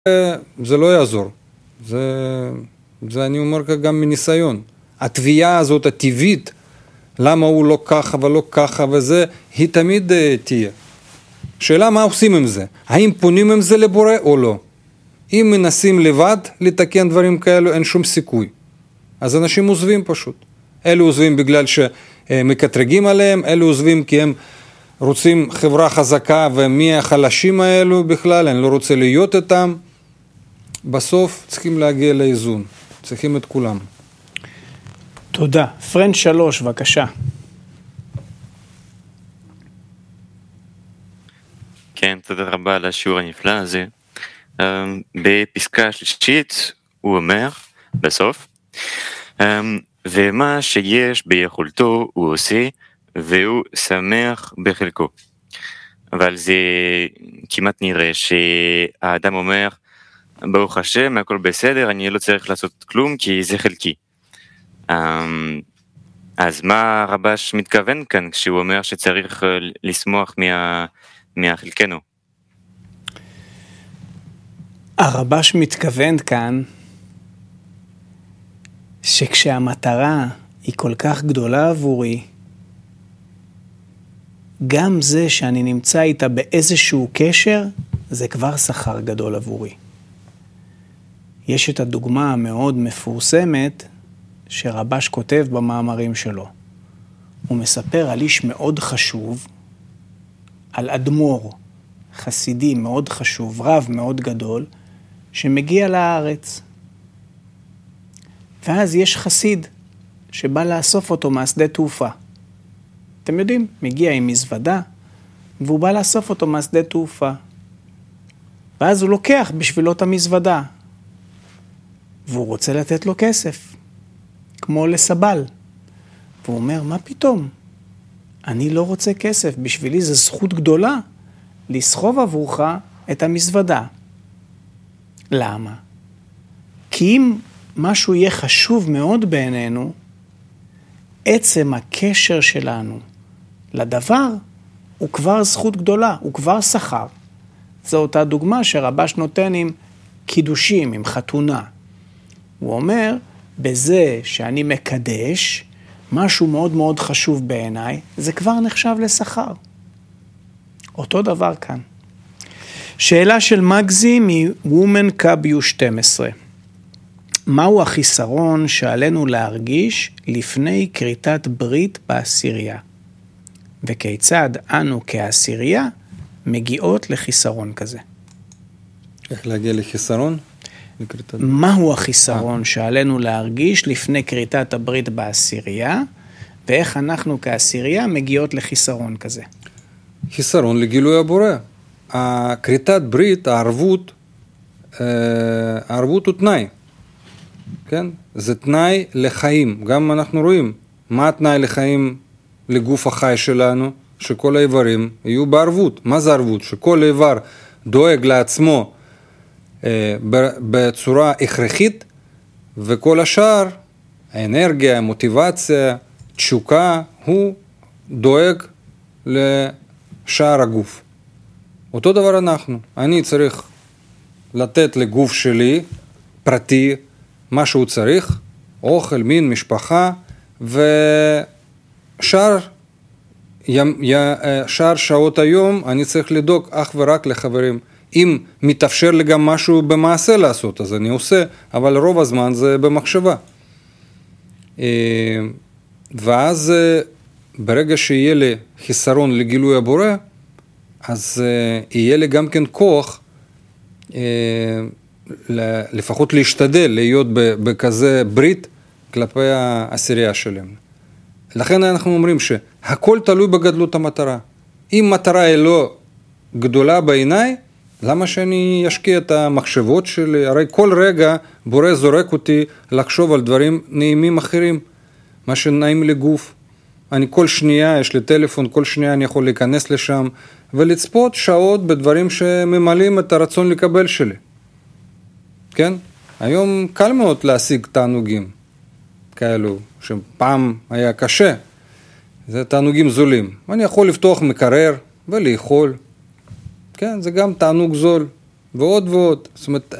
זה לא יעזור. זה אני אומר גם מניסיון. התביעה הזאת הטבעית, למה הוא לא ככה ולא ככה וזה, היא תמיד תהיה. שאלה מה עושים עם זה? האם פונים עם זה לבורא או לא? אם מנסים לבד לתקן דברים כאלו, אין שום סיכוי. אז אנשים עוזבים פשוט. אלו עוזבים בגלל שמקטרגים עליהם, אלו עוזבים כי הם רוצים חברה חזקה, ומי החלשים האלו בכלל, אני לא רוצה להיות איתם. בסוף צריכים להגיע לאיזון, צריכים את כולם. תודה. פרנד 3, בבקשה. כן, תודה רבה על השיעור הנפלא הזה. בפסקה השלישית הוא אומר, בסוף, ומה שיש ביכולתו הוא עושה, והוא שמח בחלקו. אבל זה כמעט נראה שהאדם אומר, ברוך השם, הכל בסדר, אני לא צריך לעשות כלום כי זה חלקי. אז מה הרבש מתכוון כאן כשהוא אומר שצריך לשמוח מהחלקנו? הרבש מתכוון כאן שכשהמטרה היא כל כך גדולה עבורי, גם זה שאני נמצא איתה באיזשהו קשר, זה כבר שכר גדול עבורי. יש את הדוגמה המאוד מפורסמת שרבש כותב במאמרים שלו. הוא מספר על איש מאוד חשוב, על אדמו"ר חסידי מאוד חשוב, רב מאוד גדול, שמגיע לארץ. ואז יש חסיד שבא לאסוף אותו מהשדה תעופה. אתם יודעים, מגיע עם מזוודה, והוא בא לאסוף אותו מהשדה תעופה. ואז הוא לוקח בשבילו את המזוודה. והוא רוצה לתת לו כסף, כמו לסבל. והוא אומר, מה פתאום? אני לא רוצה כסף, בשבילי זו זכות גדולה לסחוב עבורך את המזוודה. למה? כי אם משהו יהיה חשוב מאוד בעינינו, עצם הקשר שלנו לדבר הוא כבר זכות גדולה, הוא כבר שכר. זו אותה דוגמה שרבש נותן עם קידושים, עם חתונה. הוא אומר, בזה שאני מקדש, משהו מאוד מאוד חשוב בעיניי, זה כבר נחשב לשכר. אותו דבר כאן. שאלה של מגזי מוומן קביו 12. מהו החיסרון שעלינו להרגיש לפני כריתת ברית בעשירייה? וכיצד אנו כעשירייה מגיעות לחיסרון כזה? איך להגיע לחיסרון? מהו החיסרון שעלינו להרגיש לפני כריתת הברית בעשירייה, ואיך אנחנו כעשירייה מגיעות לחיסרון כזה? חיסרון לגילוי הבורא. כריתת ברית, הערבות הוא תנאי. כן? זה תנאי לחיים. גם אנחנו רואים מה התנאי לחיים לגוף החי שלנו, שכל האיברים יהיו בערבות. מה זה ערבות? שכל איבר דואג לעצמו בצורה הכרחית, וכל השאר, האנרגיה, המוטיבציה, תשוקה, הוא דואג לשאר הגוף. אותו דבר אני צריך לתת לגוף שלי, פרטי, מה שהוא צריך, אוכל, מין, משפחה, ושאר שעות היום אני צריך לדאוג אך ורק לחברים. אם מתאפשר לי גם משהו במעשה לעשות, אז אני עושה, אבל רוב הזמן זה במחשבה. ואז ברגע שיהיה לי חיסרון לגילוי הבורא, אז יהיה לי גם כן כוח, לפחות להשתדל להיות בכזה ברית כלפי העשירייה שלהם. לכן אנחנו אומרים שהכל תלוי בגדלות המטרה. אם מטרה היא לא גדולה בעיניי, למה שאני אשקיע את המחשבות שלי? הרי כל רגע בורא זורק אותי לחשוב על דברים נעימים אחרים, מה שנעים לגוף. אני כל שנייה, יש לי טלפון, כל שנייה אני יכול להיכנס לשם, ולצפות שעות בדברים שממלאים את הרצון לקבל שלי. כן? היום קל מאוד להשיג תענוגים כאלו, שפעם היה קשה. זה תענוגים זולים. אני יכול לפתוח מקרר ולאכול. כן, זה גם תענוג זול. ועוד ועוד. זאת אומרת,